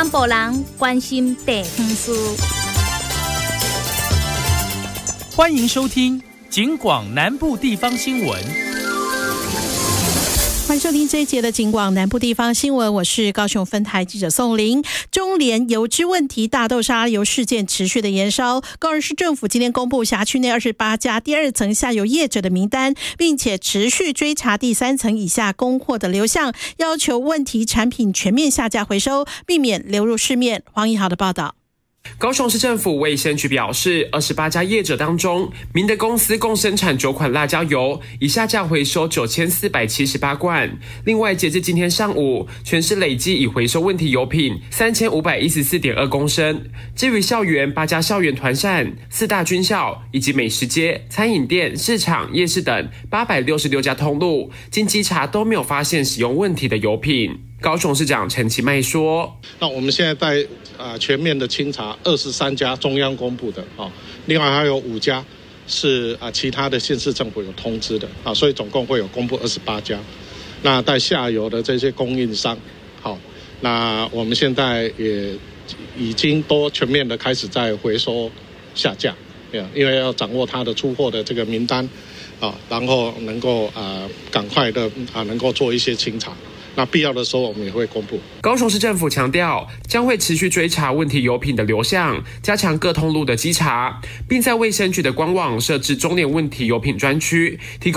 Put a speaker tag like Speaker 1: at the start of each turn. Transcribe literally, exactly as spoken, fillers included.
Speaker 1: 南部人关心地方事。
Speaker 2: 欢迎收听警广南部地方新闻。
Speaker 3: 欢迎收听这一节的警广南部地方新闻，我是高雄分台记者宋玲。中联油脂问题，大豆沙油事件持续的延烧，高雄市政府今天公布辖区内二十八家第二层下游业者的名单，并且持续追查第三层以下供货的流向，要求问题产品全面下架回收，避免流入市面。黄怡豪的报道。
Speaker 4: 高雄市政府卫生局表示，二十八家业者当中，明德公司共生产九款辣椒油，已下架回收九千四百七十八罐。另外，截至今天上午，全市累计已回收问题油品三千五百一十四点二公升。至于校园，八家校园团膳、四大军校以及美食街、餐饮店、市场、夜市等八百六十六家通路，经稽查都没有发现使用问题的油品。高雄市长陈其迈说：“
Speaker 5: 那我们现在在呃全面的清查二十三家中央公布的啊、哦，另外还有五家是啊、呃、其他的县市政府有通知的啊，所以总共会有公布二十八家。那在下游的这些供应商，好、哦，那我们现在也已经都全面的开始在回收下架，因为要掌握它的出货的这个名单啊，然后能够啊赶快的啊能够做一些清查。”那必要的时候，我们也会公布。
Speaker 4: 高雄市政府强调，将会持续追查问题油品的流向，加强各通路的稽查，并在卫生局的官网设置中联问题油品专区，提供